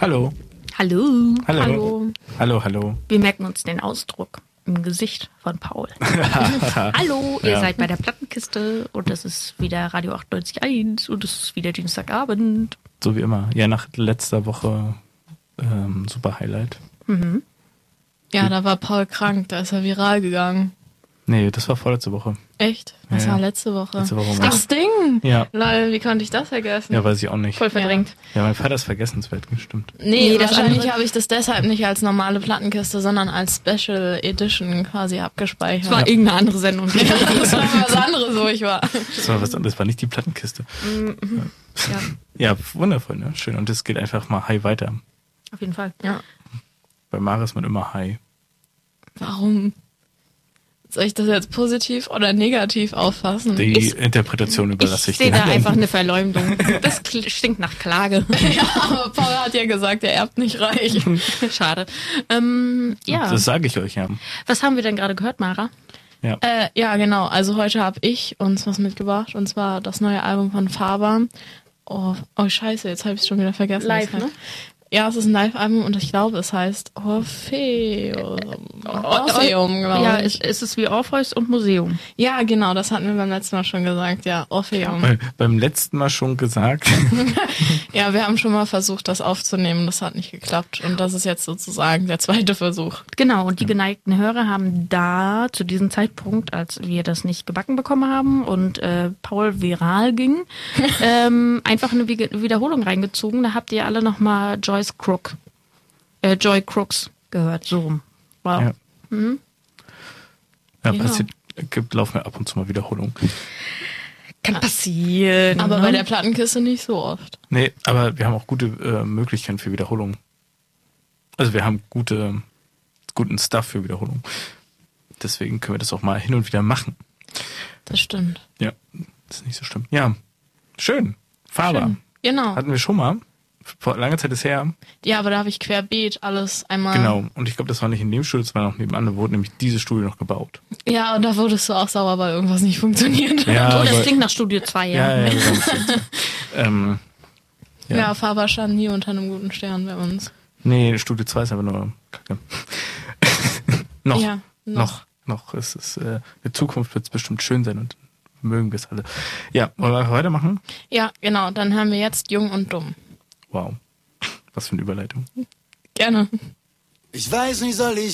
Hallo. Hallo. Hallo. Hallo. Hallo, hallo. Wir merken uns den Ausdruck im Gesicht von Paul. Hallo, ihr seid bei der Plattenkiste und das ist wieder Radio 98.1 und es ist wieder Dienstagabend. So wie immer. Ja, nach letzter Woche super Highlight. Mhm. Ja, da war Paul krank, da ist er viral gegangen. Nee, das war vorletzte Woche. Echt? Das Ja, war ja. letzte Woche. Letzte Woche Ach, Sting! Ja. Lol, wie konnte ich das vergessen? Ja, weiß ich auch nicht. Voll verdrängt. Ja, mein Vater ist vergessenswert, stimmt. Nee, das wahrscheinlich andere- habe ich das deshalb nicht als normale Plattenkiste, sondern als Special Edition quasi abgespeichert. Das war irgendeine andere Sendung. Das war was anderes, wo ich war. Das war was anderes, das war nicht die Plattenkiste. Ja, Ja, wundervoll, ne? Schön. Und es geht einfach mal high weiter. auf jeden Fall. Ja. Bei Mara ist man immer high. Warum? Soll ich das jetzt positiv oder negativ auffassen? Die Interpretation überlasse Ich ich sehe dir. da einfach eine Verleumdung. Das stinkt nach Klage. Ja, aber Paul hat ja gesagt, er erbt nicht reich. Schade. Ja. Das sage ich euch, ja. Was haben wir denn gerade gehört, Mara? Ja. Ja, genau. Also heute habe ich uns was mitgebracht und zwar das neue Album von Faber. Oh scheiße, jetzt habe ich es schon wieder vergessen. Live, Das heißt- ne? Ja, es ist ein Live-Album und ich glaube, es heißt Orpheum, glaube Ja, ich. es ist wie Orpheus und Museum. Ja, genau, das hatten wir beim letzten Mal schon gesagt. Ja, Orpheum. Beim letzten Mal schon gesagt. Ja, wir haben schon mal versucht, das aufzunehmen. Das hat nicht geklappt. Und das ist jetzt sozusagen der zweite Versuch. Genau, und die geneigten Hörer haben da zu diesem Zeitpunkt, als wir das nicht gebacken bekommen haben und Paul viral ging, einfach eine Wiederholung reingezogen. Da habt ihr alle nochmal Joy Crooks gehört, so rum. Wow. Ja. Ja, Genau. laufen wir ab und zu mal Wiederholungen. Kann passieren. Aber ne? bei der Plattenkiste nicht so oft. Nee, aber wir haben auch gute Möglichkeiten für Wiederholungen. Also wir haben guten Stuff für Wiederholungen. Deswegen können wir das auch mal hin und wieder machen. Das stimmt. Ja, das ist nicht so schlimm. Ja, schön. Faber. Schön. Genau. Hatten wir schon mal. Vor langer Zeit ist her. Ja, aber da habe ich querbeet alles einmal. Genau. Und ich glaube, das war nicht in dem Studio, das war noch nebenan. Da wurde nämlich dieses Studio noch gebaut. Ja, und da wurdest du auch sauer, weil irgendwas nicht funktioniert. Ja, Oh, das aber- klingt nach Studio 2, Ja, wir waren ja. Ja, Faber stand nie unter einem guten Stern bei uns. Nee, Studio 2 ist aber nur Kacke. noch. Ja, Noch. Es ist, in Zukunft wird es bestimmt schön sein und mögen wir es alle. Ja, wollen wir weitermachen? Ja, genau. Dann haben wir jetzt Jung und Dumm. Wow. Was für eine Überleitung. Gerne. Ich weiß nicht, soll ich